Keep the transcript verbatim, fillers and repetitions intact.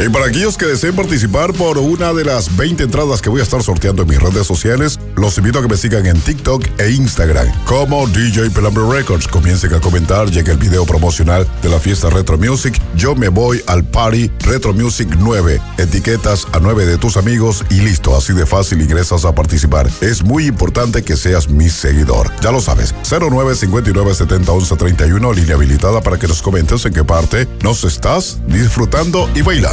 Y para aquellos que deseen participar por una de las veinte entradas que voy a estar sorteando en mis redes sociales, los invito a que me sigan en TikTok e Instagram como D J Pelambre Records. Comiencen a comentar, llega el video promocional de la fiesta Retro Music. Yo me voy al party Retro Music nueve. Etiquetas a nueve de tus amigos y listo, así de fácil ingresas a participar. Es muy importante que seas mi seguidor. Ya lo sabes, cero nueve cinco nueve siete cero once treinta y uno, línea habilitada para que nos comentes en qué parte nos estás disfrutando y bailando.